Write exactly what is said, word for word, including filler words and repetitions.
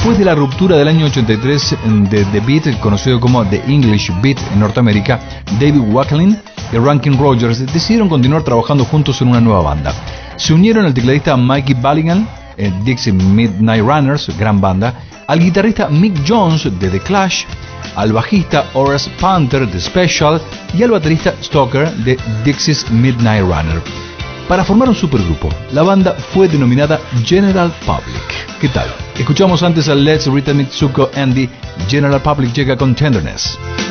Después de la ruptura del año ochenta y tres de The Beat, conocido como The English Beat en Norteamérica, David Wakelin y Rankin Rogers decidieron continuar trabajando juntos en una nueva banda. Se unieron al tecladista Mikey Balligan, eh, Dixie Midnight Runners, gran banda, al guitarrista Mick Jones de The Clash, al bajista Horace Panther de Special y al baterista Stoker de Dixie's Midnight Runner, para formar un supergrupo. La banda fue denominada General Public. ¿Qué tal? Escuchamos antes a Let's Rhythm It Zuko Andy. General Public llega con Tenderness.